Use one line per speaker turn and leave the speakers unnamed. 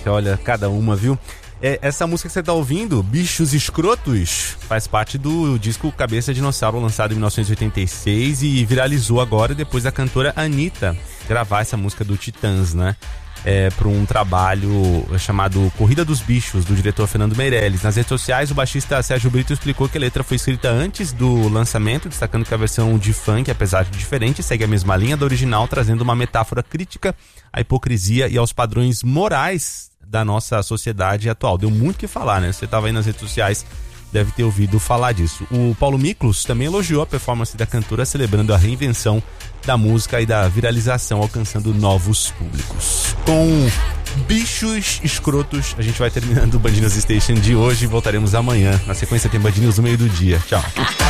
Olha, cada uma, viu? Essa música que você tá ouvindo, Bichos Escrotos, faz parte do disco Cabeça Dinossauro, lançado em 1986 e viralizou agora depois da cantora Anitta gravar essa música do Titãs, né? Para um trabalho chamado Corrida dos Bichos, do diretor Fernando Meirelles. Nas redes sociais, o baixista Sérgio Brito explicou que a letra foi escrita antes do lançamento, destacando que a versão de funk, apesar de diferente, segue a mesma linha da original, trazendo uma metáfora crítica à hipocrisia e aos padrões morais da nossa sociedade atual. Deu muito o que falar, né? Você estava aí nas redes sociais, deve ter ouvido falar disso. O Paulo Miklos também elogiou a performance da cantora, celebrando a reinvenção da música e da viralização, alcançando novos públicos. Com Bichos Escrotos, a gente vai terminando o Band News Station de hoje e voltaremos amanhã. Na sequência tem Band News no meio do dia. Tchau.